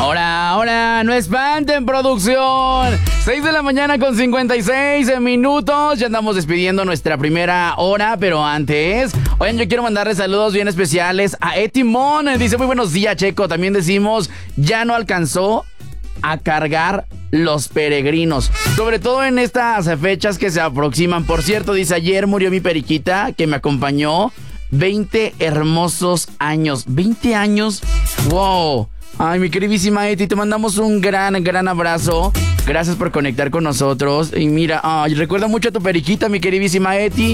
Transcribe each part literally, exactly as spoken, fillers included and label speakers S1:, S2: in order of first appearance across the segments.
S1: Ahora, ahora, no espanten, producción. seis de la mañana con cincuenta y seis minutos. Ya andamos despidiendo nuestra primera hora, pero antes, oigan, yo quiero mandarle saludos bien especiales a Etimón. Dice, muy buenos días, Checo. También decimos, ya no alcanzó a cargar los peregrinos, sobre todo en estas fechas que se aproximan. Por cierto, dice, ayer murió mi periquita que me acompañó veinte hermosos años. veinte años, wow. Ay, mi queridísima Eti, te mandamos un gran, gran abrazo. Gracias por conectar con nosotros. Y mira, ay, recuerda mucho a tu periquita, mi queridísima Eti.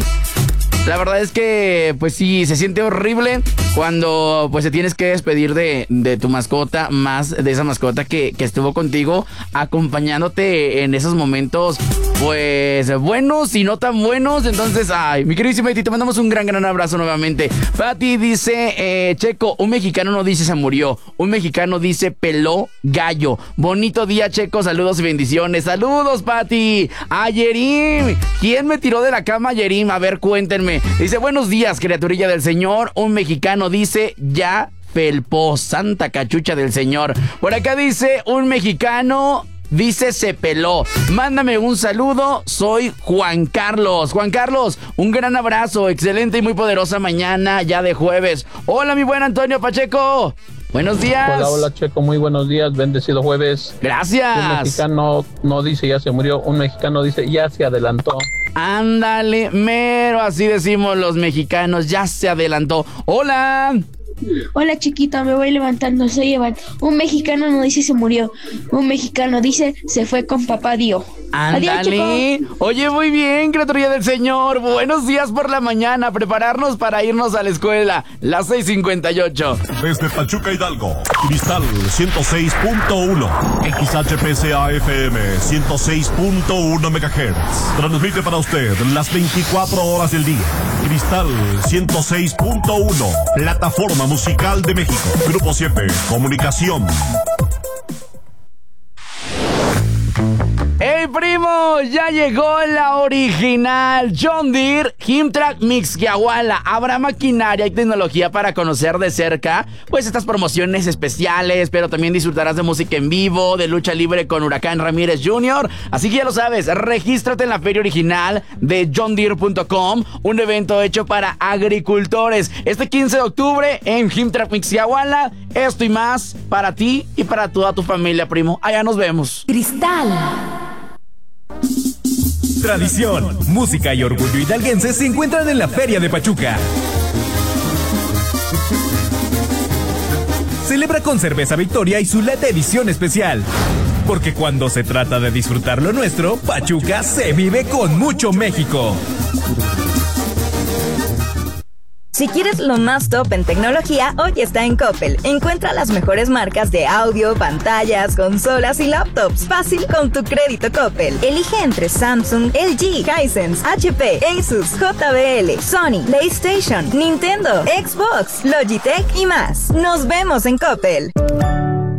S1: La verdad es que, pues sí, se siente horrible cuando pues te tienes que despedir de, de tu mascota, más de esa mascota que, que estuvo contigo, acompañándote en esos momentos, pues, buenos y no tan buenos. Entonces, ay, mi queridísima Eti, te mandamos un gran, gran abrazo nuevamente. Pati dice, eh, Checo, un mexicano no dice se murió, un mexicano dice peló gallo. Bonito día, Checo, saludos y bendiciones. Saludos, Pati. A Yerim, ¿quién me tiró de la cama, Yerim? A ver, cuéntenme. Dice, buenos días, criaturilla del Señor. Un mexicano dice, ya felpó, santa cachucha del Señor. Por acá dice, un mexicano dice, se peló. Mándame un saludo, soy Juan Carlos. Juan Carlos, un gran abrazo, excelente y muy poderosa mañana ya de jueves. Hola, mi buen Antonio Pacheco. Buenos días.
S2: Hola, hola, Checo, muy buenos días, bendecido jueves.
S1: Gracias.
S2: Un mexicano no dice ya se murió, un mexicano dice ya se adelantó.
S1: Ándale, mero, así decimos los mexicanos, ya se adelantó. Hola.
S3: Hola, chiquito, me voy levantando, soy Evan. Un mexicano no dice se murió, un mexicano dice se fue con papá Dios.
S1: Ándale. Oye, muy bien, criaturilla del Señor. Buenos días por la mañana. Prepararnos para irnos a la escuela. Las seis cincuenta y ocho.
S4: Desde Pachuca, Hidalgo, Cristal ciento seis punto uno, X H P C A F M ciento seis punto uno megahertz. Transmite para usted las veinticuatro horas del día. Cristal ciento seis punto uno, plataforma musical de México. Grupo siete, comunicación.
S1: ¡Hey, primo! Ya llegó la original John Deere Himtrac Mixquiahuala. Habrá maquinaria y tecnología para conocer de cerca pues estas promociones especiales, pero también disfrutarás de música en vivo, de lucha libre con Huracán Ramírez junior Así que ya lo sabes, regístrate en la feria original de john deere punto com, un evento hecho para agricultores. Este quince de octubre en Himtrac Mixquiahuala, esto y más para ti y para toda tu familia, primo. Allá nos vemos.
S5: Cristal.
S6: Tradición, música y orgullo hidalguense se encuentran en la Feria de Pachuca. Celebra con Cerveza Victoria y su lata edición especial. Porque cuando se trata de disfrutar lo nuestro, Pachuca se vive con mucho México.
S5: Si quieres lo más top en tecnología, hoy está en Coppel. Encuentra las mejores marcas de audio, pantallas, consolas y laptops. Fácil con tu crédito Coppel. Elige entre Samsung, L G, Hisense, H P, Asus, J B L, Sony, PlayStation, Nintendo, Xbox, Logitech y más. Nos vemos en Coppel.